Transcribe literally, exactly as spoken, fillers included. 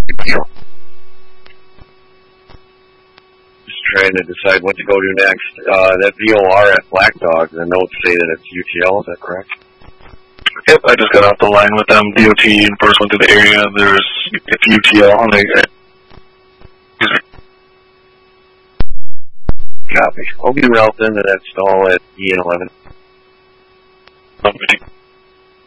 Just trying to decide what to go to next. Uh, that V O R at Black Dog, the notes say that it's U T L, is that correct? Yep, I just got off the line with them. D O T and first went to the area. There's it's U T L on the. Copy. I'll be route then to that stall at E N eleven. Okay.